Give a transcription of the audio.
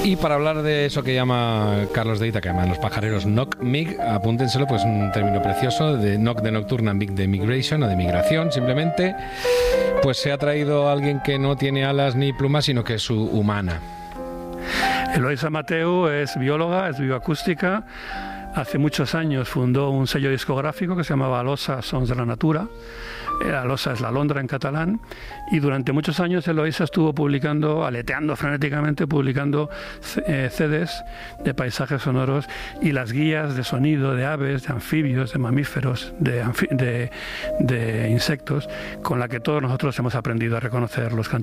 Y para hablar de eso que llama Carlos de Ita, que llaman los pajareros Knock Mig, apúntenselo, pues un término precioso, de Knock de nocturna, Mig de migration o de migración, simplemente. Pues se ha traído a alguien que no tiene alas ni plumas, sino que es humana. Eloisa Mateu es bióloga, es bioacústica. Hace muchos años fundó un sello discográfico que se llamaba Alosa Sons de la Natura. Alosa es la alondra en catalán, y durante muchos años Eloisa estuvo publicando, aleteando frenéticamente, publicando CDs de paisajes sonoros y las guías de sonido de aves, de anfibios, de mamíferos, de insectos, con la que todos nosotros hemos aprendido a reconocer los cantos